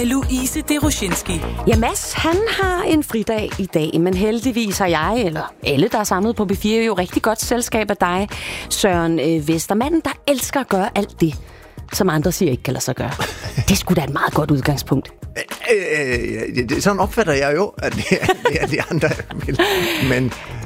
Louise Deroshinski. Ja, Mads, han har en fridag i dag, men heldigvis har jeg, eller alle, der er samlet på B4, jo rigtig godt selskab af dig, Søren Vestermanden, der elsker at gøre alt det, som andre siger ikke kan lade sig gøre. Det skulle da et meget godt udgangspunkt. Sådan opfatter jeg jo, at det er de andre vil. Men